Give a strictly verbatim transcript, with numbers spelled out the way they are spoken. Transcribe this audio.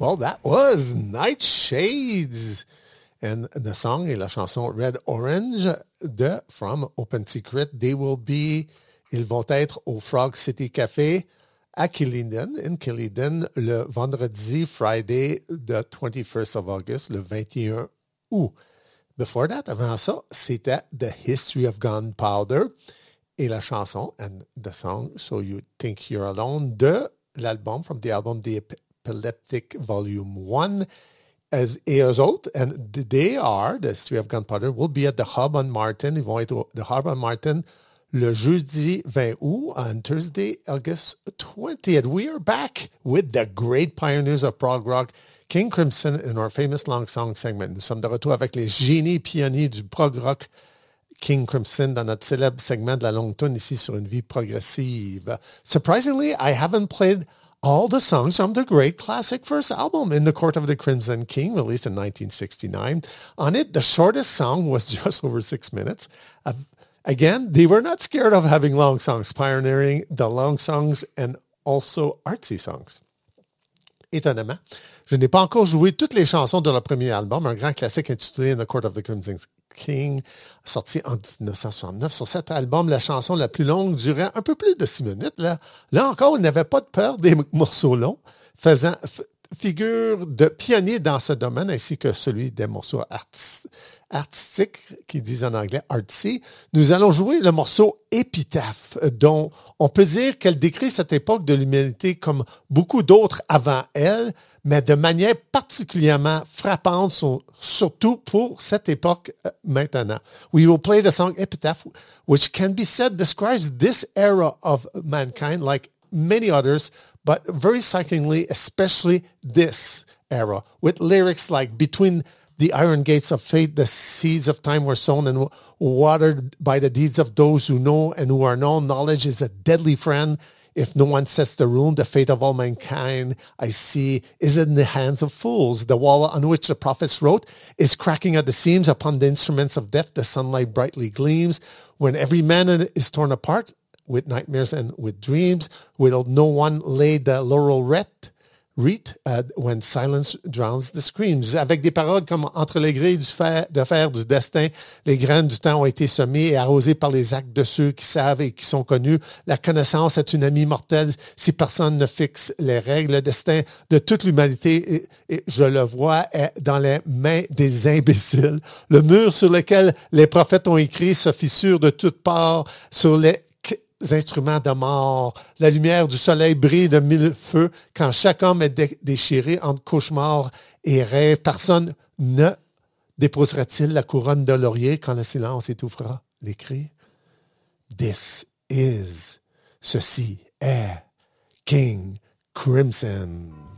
Well, that was Nightshades. And the song est la chanson Red Orange de From Open Secret. They will be, ils vont être au Frog City Café à Killington, in Killington, le vendredi, Friday, the twenty-first of August, le vingt et un août. Before that, avant ça, c'était The History of Gunpowder et la chanson, and the song, So You Think You're Alone, de l'album, from the album The Epileptic Volume one. As, et eux autres, and they are, The History of Gunpowder, will be at the Hub on Martin. Ils vont être au the Hub on Martin le jeudi vingt août, on Thursday, August twentieth. We are back with the great pioneers of prog rock, King Crimson, in our famous long song segment. Nous sommes de retour avec les génies pionniers du prog rock, King Crimson, dans notre célèbre segment de la longue tune ici sur Une Vie Progressive. Surprisingly, I haven't played all the songs from the great classic first album, In the Court of the Crimson King, released in nineteen sixty-nine. On it, the shortest song was just over six minutes. Uh, again, they were not scared of having long songs, pioneering the long songs and also artsy songs. Étonnamment, je n'ai pas encore joué toutes les chansons de leur premier album, un grand classique intitulé In the Court of the Crimson King, sorti en dix-neuf cent soixante-neuf. Sur cet album, la chanson la plus longue durait un peu plus de six minutes. Là, là encore, il n'avait pas de peur des morceaux longs, faisant f- figure de pionnier dans ce domaine, ainsi que celui des morceaux artis- artistiques, qui disent en anglais artsy. Nous allons jouer le morceau Épitaphe, dont on peut dire qu'elle décrit cette époque de l'humanité comme beaucoup d'autres avant elle, mais de manière particulièrement frappante, sur, surtout pour cette époque euh, maintenant. We will play the song Epitaph, which can be said describes this era of mankind like many others, but very strikingly, especially this era, with lyrics like between the iron gates of fate, the seeds of time were sown and watered by the deeds of those who know and who are known. Knowledge is a deadly friend. If no one sets the rule, the fate of all mankind, I see, is in the hands of fools. The wall on which the prophets wrote is cracking at the seams. Upon the instruments of death, the sunlight brightly gleams. When every man is torn apart with nightmares and with dreams, will no one lay the laurel wreath? Reet, uh, when silence drowns the screams. Avec des paroles comme entre les grilles du fer, de fer du destin, les graines du temps ont été semées et arrosées par les actes de ceux qui savent et qui sont connus. La connaissance est une amie mortelle si personne ne fixe les règles. Le destin de toute l'humanité, et, et je le vois, est dans les mains des imbéciles. Le mur sur lequel les prophètes ont écrit se fissure de toutes parts sur les instruments de mort. La lumière du soleil brille de mille feux quand chaque homme est dé- déchiré entre cauchemar et rêve. Personne ne déposera-t-il la couronne de laurier quand le silence étouffera les cris? This is, ceci est King Crimson.